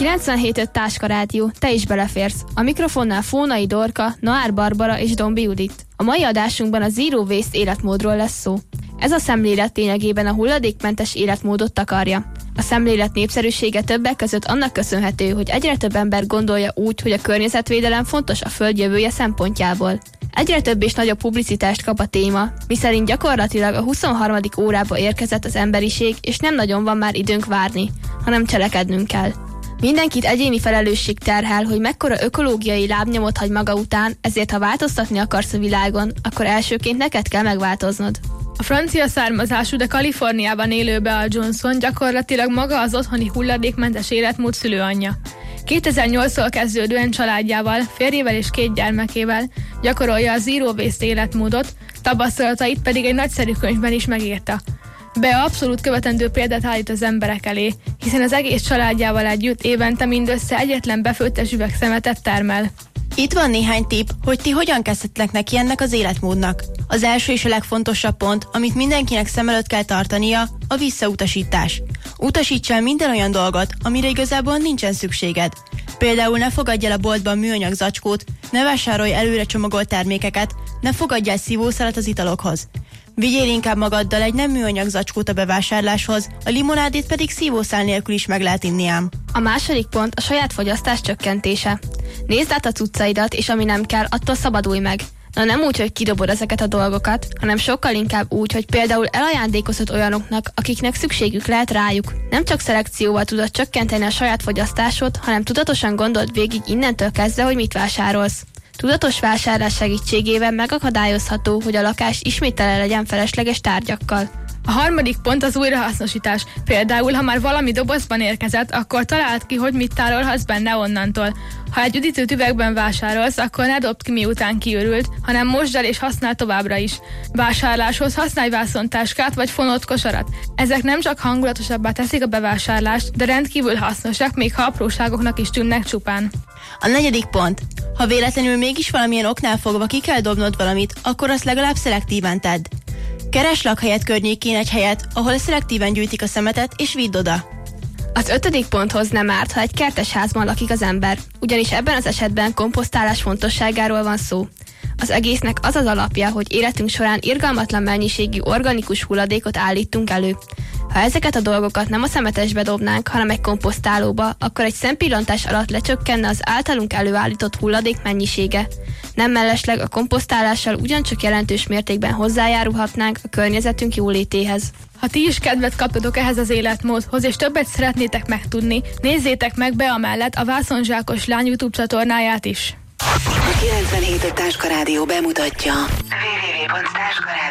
97.5 Táska Rádió, te is beleférsz. A mikrofonnál Fónai Dorka, Noár Barbara és Dombi Judit. A mai adásunkban a Zero Waste életmódról lesz szó. Ez a szemlélet lényegében a hulladékmentes életmódot takarja. A szemlélet népszerűsége többek között annak köszönhető, hogy egyre több ember gondolja úgy, hogy a környezetvédelem fontos a föld jövője szempontjából. Egyre több és nagyobb publicitást kap a téma, miszerint gyakorlatilag a 23. órába érkezett az emberiség, és nem nagyon van már időnk várni, hanem cselekednünk kell. Mindenkit egyéni felelősség terhel, hogy mekkora ökológiai lábnyomot hagy maga után, ezért ha változtatni akarsz a világon, akkor elsőként neked kell megváltoznod. A francia származású, de Kaliforniában élő Bea Johnson gyakorlatilag maga az otthoni hulladékmentes életmód szülőanyja. 2008-tól kezdődően családjával, férjével és 2 gyermekével gyakorolja a Zero Waste életmódot, tapasztalatait pedig egy nagyszerű könyvben is megírta. Bea abszolút követendő példát állít az emberek elé, hiszen az egész családjával együtt évente mindössze egyetlen befőttes üveg szemetet termel. Itt van néhány tipp, hogy ti hogyan kezdhetnek neki ennek az életmódnak. Az első és a legfontosabb pont, amit mindenkinek szem előtt kell tartania, a visszautasítás. Utasíts el minden olyan dolgot, amire igazából nincsen szükséged. Például ne fogadj el a boltban műanyag zacskót, ne vásárolj előre csomagolt termékeket, ne fogadj el szívószalat az italokhoz. Vigyél inkább magaddal egy nem műanyag zacskót a bevásárláshoz, a limonádét pedig szívószál nélkül is meg lehet inni ám. A második pont a saját fogyasztás csökkentése. Nézd át a cuccaidat, és ami nem kell, attól szabadulj meg. Na nem úgy, hogy kidobod ezeket a dolgokat, hanem sokkal inkább úgy, hogy például elajándékozod olyanoknak, akiknek szükségük lehet rájuk. Nem csak szelekcióval tudod csökkenteni a saját fogyasztásod, hanem tudatosan gondold végig innentől kezdve, hogy mit vásárolsz. Tudatos vásárlás segítségével megakadályozható, hogy a lakás ismét tele legyen felesleges tárgyakkal. A harmadik pont az újrahasznosítás. Például, ha már valami dobozban érkezett, akkor találd ki, hogy mit tárolhatsz benne onnantól. Ha egy üdítőt üvegben vásárolsz, akkor ne dobd ki, miután kiürült, hanem mosd el és használd továbbra is. Vásárláshoz használj vászontáskát vagy fonott kosarat. Ezek nem csak hangulatosabbá teszik a bevásárlást, de rendkívül hasznosak, még ha apróságoknak is tűnnek csupán. A negyedik pont. Ha véletlenül mégis valamilyen oknál fogva ki kell dobnod valamit, akkor azt legalább szelektíven tedd. Keresd lakhelyed környékén egy helyet, ahol szelektíven gyűjtik a szemetet, és vidd oda. Az 5. ponthoz nem árt, ha egy kertes házban lakik az ember, ugyanis ebben az esetben komposztálás fontosságáról van szó. Az egésznek az az alapja, hogy életünk során irgalmatlan mennyiségű organikus hulladékot állítunk elő. Ha ezeket a dolgokat nem a szemetesbe dobnánk, hanem egy komposztálóba, akkor egy szempillantás alatt lecsökkenne az általunk előállított hulladék mennyisége. Nem mellesleg a komposztálással ugyancsak jelentős mértékben hozzájárulhatnánk a környezetünk jólétéhez. Ha ti is kedvet kaptatok ehhez az életmódhoz, és többet szeretnétek megtudni, nézzétek meg Bea mellett a Vászonzsákos Lány YouTube csatornáját is. A 97.5 Táska Rádió bemutatja www.táskarádió